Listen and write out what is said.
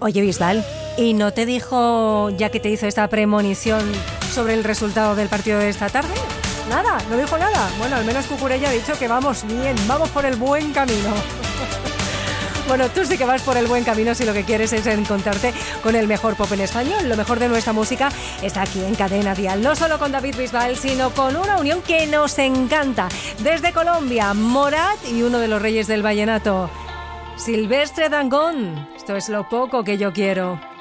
Oye, Bisbal, ¿y no te dijo, ya que te hizo esta premonición sobre el resultado del partido de esta tarde? Nada, no dijo nada. Bueno, al menos Cucurella ha dicho que vamos bien, vamos por el buen camino. Bueno, tú sí que vas por el buen camino si lo que quieres es encontrarte con el mejor pop en español. Lo mejor de nuestra música está aquí en Cadena Dial. No solo con David Bisbal, sino con una unión que nos encanta. Desde Colombia, Morat y uno de los reyes del vallenato, Silvestre Dangond. Esto es Lo poco que yo quiero.